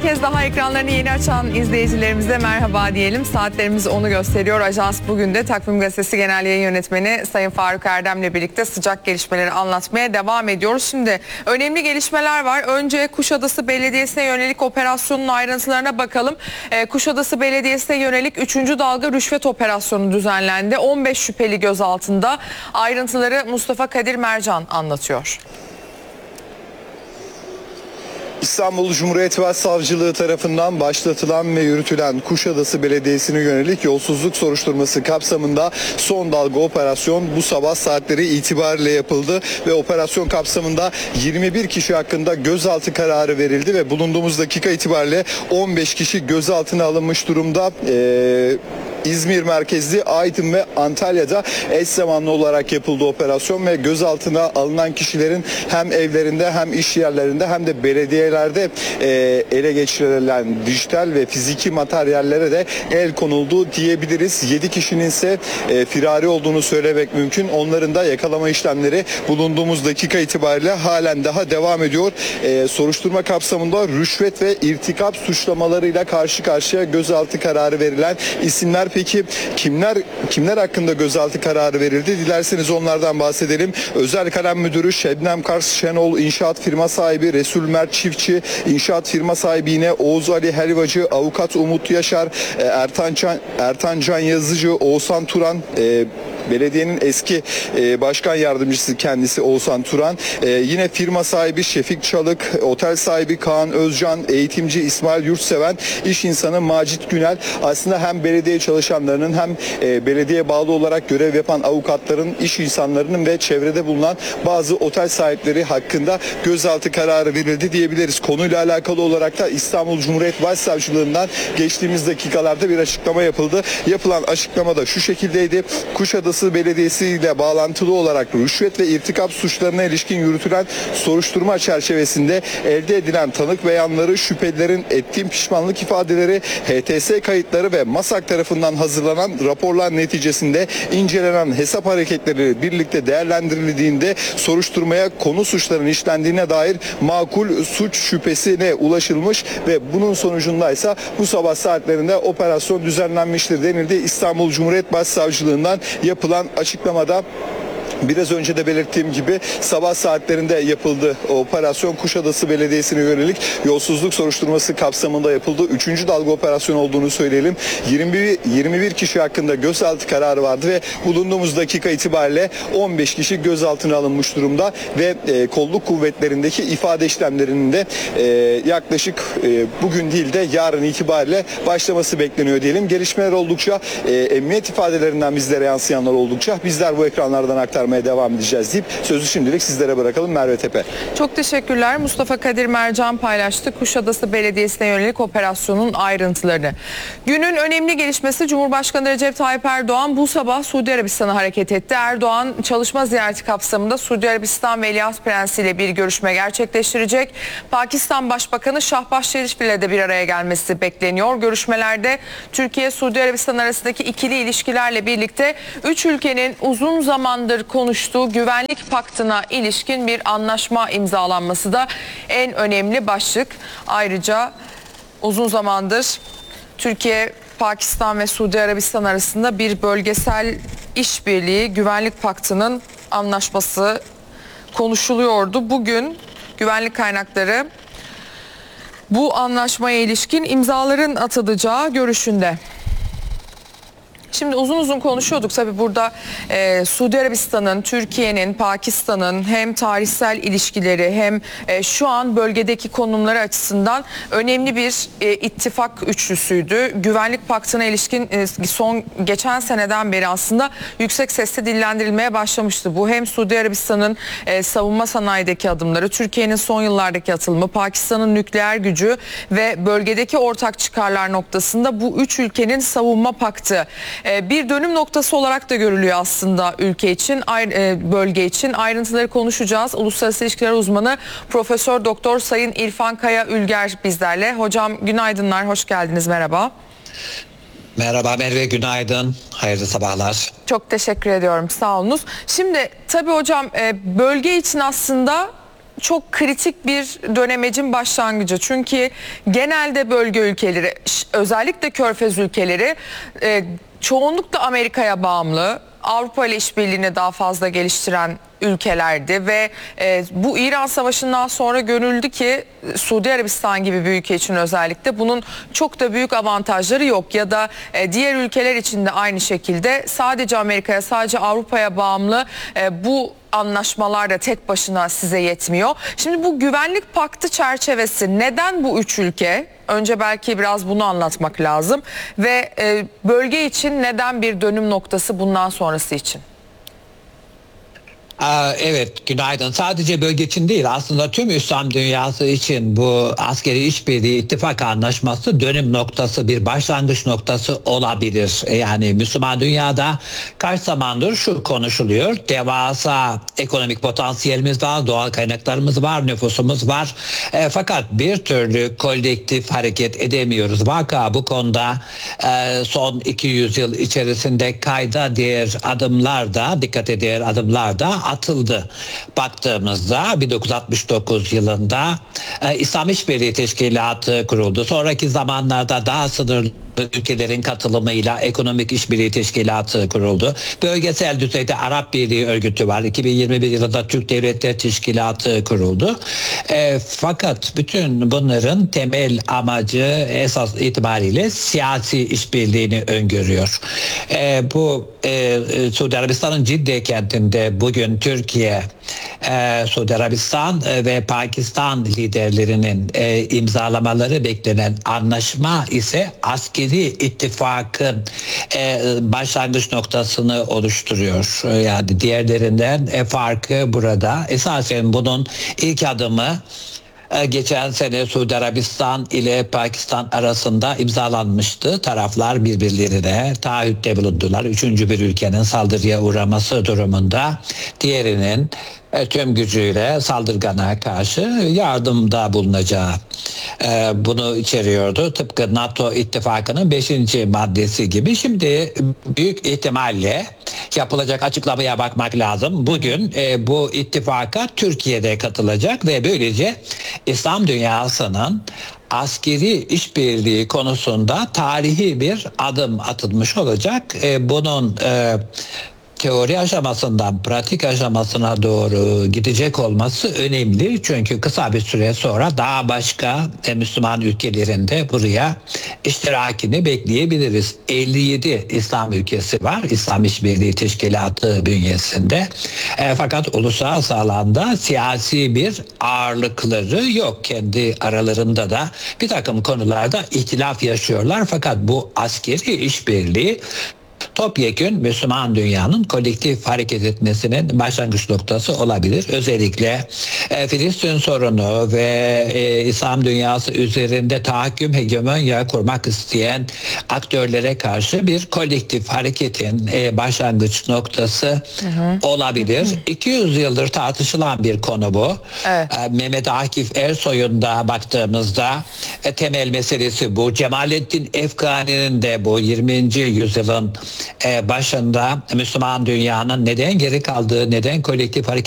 kez daha ekranlarını yeni açan izleyicilerimize merhaba diyelim. Saatlerimiz onu gösteriyor. Ajans bugün de Takvim Gazetesi Genel Yayın Yönetmeni Sayın Faruk Erdem'le birlikte sıcak gelişmeleri anlatmaya devam ediyoruz. Şimdi önemli gelişmeler var. Önce Kuşadası Belediyesi'ne yönelik operasyonun ayrıntılarına bakalım. Kuşadası Belediyesi'ne yönelik 3. dalga rüşvet operasyonu düzenlendi. 15 şüpheli gözaltında. Ayrıntıları Mustafa Kadir Mercan anlatıyor. İstanbul Cumhuriyet Başsavcılığı tarafından başlatılan ve yürütülen Kuşadası Belediyesi'ne yönelik yolsuzluk soruşturması kapsamında son dalga operasyon bu sabah saatleri itibariyle yapıldı ve operasyon kapsamında 21 kişi hakkında gözaltı kararı verildi ve bulunduğumuz dakika itibariyle 15 kişi gözaltına alınmış durumda. İzmir merkezli Aydın ve Antalya'da eş zamanlı olarak yapıldı operasyon ve gözaltına alınan kişilerin hem evlerinde hem iş yerlerinde hem de belediyelerde ele geçirilen dijital ve fiziki materyallere de el konuldu diyebiliriz. 7 kişinin ise firari olduğunu söylemek mümkün. Onların da yakalama işlemleri bulunduğumuz dakika itibariyle halen daha devam ediyor. Soruşturma kapsamında rüşvet ve irtikap suçlamalarıyla karşı karşıya gözaltı kararı verilen isimler. Peki kimler hakkında gözaltı kararı verildi? Dilerseniz onlardan bahsedelim. Özel Kalem Müdürü Şebnem Kars Şenol, İnşaat firma sahibi Resul Mert Çiftçi, İnşaat firma sahibi yine Oğuz Ali Helvacı, Avukat Umut Yaşar, Ertan Can Yazıcı, Oğuzhan Turan, belediyenin eski başkan yardımcısı kendisi Oğuzhan Turan, yine firma sahibi Şefik Çalık, otel sahibi Kaan Özcan, eğitimci İsmail Yurtseven, iş insanı Macit Günel. Aslında hem belediye çalışanlarının hem belediye bağlı olarak görev yapan avukatların, iş insanlarının ve çevrede bulunan bazı otel sahipleri hakkında gözaltı kararı verildi diyebiliriz. Konuyla alakalı olarak da İstanbul Cumhuriyet Başsavcılığından geçtiğimiz dakikalarda bir açıklama yapıldı. Yapılan açıklama da şu şekildeydi. Kuşadası Belediyesi ile bağlantılı olarak rüşvet ve irtikap suçlarına ilişkin yürütülen soruşturma çerçevesinde elde edilen tanık beyanları, şüphelilerin ettiğim pişmanlık ifadeleri, HTS kayıtları ve MASAK tarafından hazırlanan raporlar neticesinde incelenen hesap hareketleri birlikte değerlendirildiğinde soruşturmaya konu suçların işlendiğine dair makul suç şüphesine ulaşılmış ve bunun sonucundaysa bu sabah saatlerinde operasyon düzenlenmiştir denildi. İstanbul Cumhuriyet Başsavcılığından yapılan açıklamada biraz önce de belirttiğim gibi sabah saatlerinde yapıldı. Operasyon Kuşadası Belediyesi'ne yönelik yolsuzluk soruşturması kapsamında yapıldı. 3. dalga operasyon olduğunu söyleyelim. 21 kişi hakkında gözaltı kararı vardı ve bulunduğumuz dakika itibariyle 15 kişi gözaltına alınmış durumda ve kolluk kuvvetlerindeki ifade işlemlerinin de yaklaşık bugün değil de yarın itibariyle başlaması bekleniyor diyelim. Gelişmeler oldukça, emniyet ifadelerinden bizlere yansıyanlar oldukça bizler bu ekranlardan aktarmaya devam edeceğiz deyip sözü şimdilik sizlere bırakalım. Merve Tepe. Çok teşekkürler. Mustafa Kadir Mercan paylaştı Kuşadası Belediyesi'ne yönelik operasyonun ayrıntılarını. Günün önemli gelişmesi Cumhurbaşkanı Recep Tayyip Erdoğan bu sabah Suudi Arabistan'a hareket etti. Erdoğan çalışma ziyareti kapsamında Suudi Arabistan Veliaht Prensi ile bir görüşme gerçekleştirecek. Pakistan Başbakanı Şahbaz Şerif ile de bir araya gelmesi bekleniyor. Görüşmelerde Türkiye-Suudi Arabistan arasındaki ikili ilişkilerle birlikte 3 ülkenin uzun zamandır konuştuğu güvenlik paktına ilişkin bir anlaşma imzalanması da en önemli başlık. Ayrıca uzun zamandır Türkiye, Pakistan ve Suudi Arabistan arasında bir bölgesel işbirliği güvenlik paktının anlaşması konuşuluyordu. Bugün güvenlik kaynakları bu anlaşmaya ilişkin imzaların atılacağı görüşünde. Şimdi uzun uzun konuşuyorduk tabii burada Suudi Arabistan'ın, Türkiye'nin, Pakistan'ın hem tarihsel ilişkileri hem şu an bölgedeki konumları açısından önemli bir ittifak üçlüsüydü. Güvenlik paktına ilişkin geçen seneden beri aslında yüksek sesle dillendirilmeye başlamıştı. Bu hem Suudi Arabistan'ın savunma sanayideki adımları, Türkiye'nin son yıllardaki atılımı, Pakistan'ın nükleer gücü ve bölgedeki ortak çıkarlar noktasında bu üç ülkenin savunma paktı bir dönüm noktası olarak da görülüyor aslında ülke için, bölge için. Ayrıntıları konuşacağız. Uluslararası İlişkiler Uzmanı Profesör Doktor Sayın İrfan Kaya Ülger bizlerle. Hocam günaydınlar, hoş geldiniz, merhaba. Merhaba Merve, günaydın. Hayırlı sabahlar. Çok teşekkür ediyorum, sağ olunuz. Şimdi tabii hocam bölge için aslında çok kritik bir dönemecin başlangıcı. Çünkü genelde bölge ülkeleri, özellikle Körfez ülkeleri çoğunlukla Amerika'ya bağımlı, Avrupa ile işbirliğini daha fazla geliştiren ülkelerdi ve bu İran Savaşı'ndan sonra görüldü ki Suudi Arabistan gibi bir ülke için özellikle bunun çok da büyük avantajları yok ya da diğer ülkeler için de aynı şekilde sadece Amerika'ya, sadece Avrupa'ya bağımlı bu anlaşmalar da tek başına size yetmiyor. Şimdi bu güvenlik paktı çerçevesi neden bu üç ülke? Önce belki biraz bunu anlatmak lazım ve bölge için neden bir dönüm noktası bundan sonrası için? Evet, günaydın. Sadece bölge için değil, aslında tüm İslam dünyası için bu askeri işbirliği ittifak anlaşması dönüm noktası, bir başlangıç noktası olabilir. Yani Müslüman dünyada kaç zamandır şu konuşuluyor: devasa ekonomik potansiyelimiz var, doğal kaynaklarımız var, nüfusumuz var. Fakat bir türlü kolektif hareket edemiyoruz. Vaka bu konuda son 200 yıl içerisinde kayda değer adımlar da, dikkate değer adımlar da atıldı. Baktığımızda 1969 yılında İslam İşbirliği Teşkilatı kuruldu. Sonraki zamanlarda daha sınırlı ülkelerin katılımıyla Ekonomik İşbirliği Teşkilatı kuruldu. Bölgesel düzeyde Arap Birliği Örgütü var. 2021 yılında Türk Devletler Teşkilatı kuruldu. Fakat bütün bunların temel amacı esas itibariyle siyasi işbirliğini öngörüyor. Bu Suudi Arabistan'ın Cidde kentinde bugün Türkiye, Suudi Arabistan ve Pakistan liderlerinin imzalamaları beklenen anlaşma ise askeri ittifakın başlangıç noktasını oluşturuyor. Yani diğerlerinden farkı burada. Esasen bunun ilk adımı geçen sene Suudi Arabistan ile Pakistan arasında imzalanmıştı. Taraflar birbirlerine taahhütte bulundular. Üçüncü bir ülkenin saldırıya uğraması durumunda diğerinin tüm gücüyle saldırgana karşı yardımda bulunacağı bunu içeriyordu. Tıpkı NATO ittifakının 5. maddesi gibi. Şimdi büyük ihtimalle yapılacak açıklamaya bakmak lazım. Bugün bu ittifaka Türkiye'de katılacak ve böylece İslam dünyasının askeri işbirliği konusunda tarihi bir adım atılmış olacak. Bunun teori aşamasından pratik aşamasına doğru gidecek olması önemli. Çünkü kısa bir süre sonra daha başka Müslüman ülkelerinde buraya iştirakini bekleyebiliriz. 57 İslam ülkesi var İslam İşbirliği Teşkilatı bünyesinde. Fakat uluslararası alanda siyasi bir ağırlıkları yok. Kendi aralarında da bir takım konularda ihtilaf yaşıyorlar. Fakat bu askeri işbirliği topyekün Müslüman dünyanın kolektif hareket etmesinin başlangıç noktası olabilir. Özellikle Filistin sorunu ve İslam dünyası üzerinde tahakküm, hegemonya kurmak isteyen aktörlere karşı bir kolektif hareketin başlangıç noktası olabilir. 200 yıldır tartışılan bir konu bu. Evet. Mehmet Akif Ersoy'un da baktığımızda temel meselesi bu. Cemalettin Efgani'nin de bu 20. yüzyılın başında Müslüman dünyanın neden geri kaldığı, neden kolektif hareket